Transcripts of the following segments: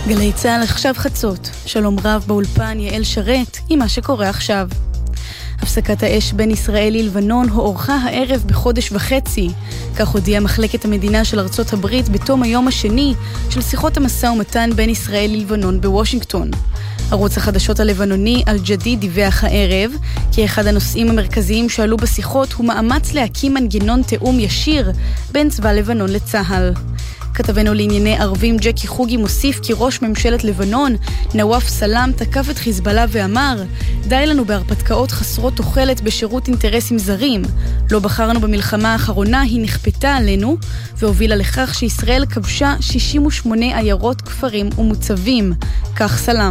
גלי צהל עכשיו חצות. שלום רב באולפן, יעל שרת עם מה שקורה עכשיו. הפסקת האש בין ישראל ללבנון הוארכה הערב בחודש וחצי. כך הודיעה מחלקת המדינה של ארצות הברית בתום היום השני של שיחות המשא ומתן בין ישראל ללבנון בוושינגטון. ערוץ החדשות הלבנוני אל-ג'דיד דיווח הערב כי אחד הנושאים המרכזיים שעלו בשיחות הוא מאמץ להקים מנגנון תאום ישיר בין צבא לבנון לצה"ל. כתבנו לענייני ערבים ג'קי חוגי מוסיף כי ראש ממשלת לבנון נואף סלאם תקף את חיזבאללה ואמר: די לנו בהרפתקאות חסרות תוחלת בשירות אינטרסים זרים. לא בחרנו במלחמה האחרונה, היא נכפתה עלינו והובילה לכך שישראל כבשה 68 עיירות, כפרים ומוצבים. כך סלאם.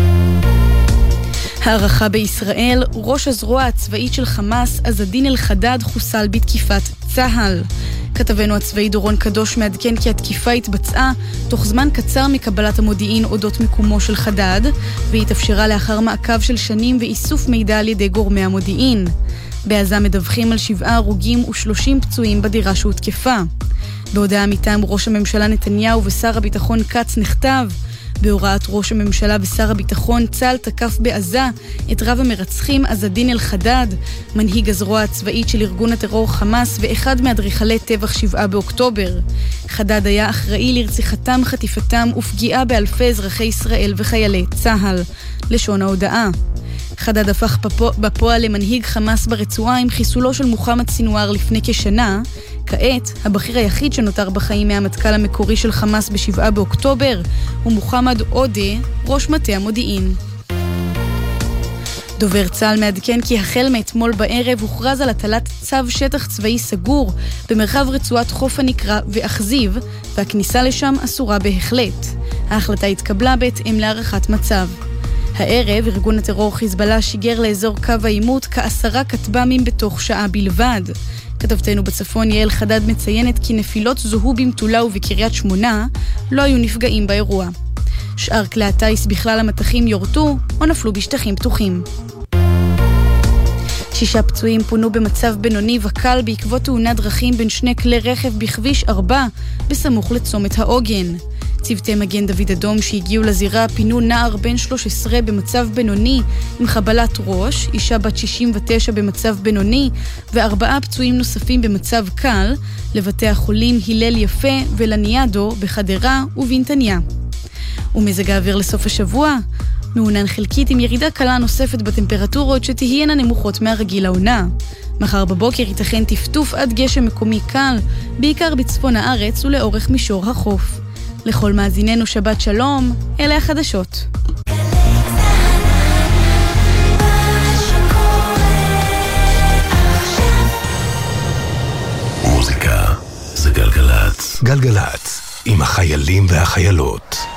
הערכה בישראל, ראש הזרוע הצבאית של חמאס עזדין אל-חדד חוסל בתקיפת צה"ל. כתבנו הצבאי דורון קדוש מעדכן כי התקיפה התבצעה תוך זמן קצר מקבלת המודיעין אודות מיקומו של חדד, והיא התאפשרה לאחר מעקב של שנים ואיסוף מידע על ידי גורמי המודיעין. בעזה מדווחים על 7 הרוגים ו30 פצועים בדירה שהותקפה. בהודעה מטעם ראש הממשלה נתניהו ושר הביטחון קץ נכתב: בהוראת ראש הממשלה ושר הביטחון, צה"ל תקף בעזה את רב המרצחים עזדין אל-חדד, מנהיג הזרוע הצבאית של ארגון הטרור חמאס ואחד מאדריכלי טבח 7 באוקטובר. חדד היה אחראי לרציחתם, חטיפתם ופגיעה באלפי אזרחי ישראל וחיילי צה"ל. לשון ההודעה. חדד הפך בפועל למנהיג חמאס ברצועה עם חיסולו של מוחמד סינואר לפני כשנה. כעת, הבכיר היחיד שנותר בחיים מהמטכ"ל המקורי של חמאס ב7 באוקטובר הוא מוחמד עודה, ראש מטה המודיעין. דובר צה"ל מעדכן כי החל מאתמול בערב הוכרז על הטלת צו שטח צבאי סגור במרחב רצועת חוף הנקרה ואכזיב, והכניסה לשם אסורה בהחלט. ההחלטה התקבלה בהתאם להערכת מצב. הערב ארגון הטרור חיזבאללה שיגר לאזור קו העימות כ10 כטב"מים בתוך שעה בלבד. כתבתנו בצפון יעל חדד מציינת כי נפילות זוהו במטולה ובקריית שמונה, לא היו נפגעים באירוע. שאר כלי הטייס בכלל המטחים יורטו או נפלו בשטחים פתוחים. 6 פצועים פונו במצב בינוני וקל בעקבות תאונת דרכים בין 2 כלי רכב בכביש 4 בסמוך לצומת העוגן. צוותי מגן דוד אדום שהגיעו לזירה פינו נער בן 13 במצב בינוני עם חבלת ראש, אישה בת 69 במצב בינוני ו4 פצועים נוספים במצב קל לבתי החולים הלל יפה ולניאדו בחדרה ובנתניה. ומזג האוויר לסוף השבוע מעונן חלקית עם ירידה קלה נוספת בטמפרטורות שתהיינה נמוכות מהרגיל העונה. מחר בבוקר ייתכן טפטוף עד גשם מקומי קל, בעיקר בצפון הארץ ולאורך מישור החוף. לכל מאזיננו שבת שלום, אלה החדשות. מוזיקה זה גלגלץ. גלגלץ, עם החיילים והחיילות.